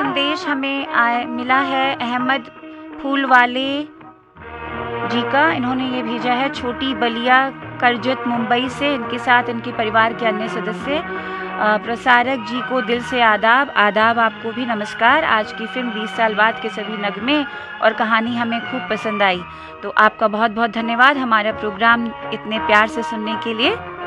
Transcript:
संदेश हमें मिला है अहमद फूलवाले जी का। इन्होंने ये भेजा है छोटी बलिया करजत मुंबई से, इनके साथ इनके परिवार के अन्य सदस्य। प्रसारक जी को दिल से आदाब। आदाब आपको भी नमस्कार। आज की फिल्म 20 साल बाद के सभी नगमे और कहानी हमें खूब पसंद आई। तो आपका बहुत बहुत धन्यवाद हमारा प्रोग्राम इतने प्यार से सुनने के लिए।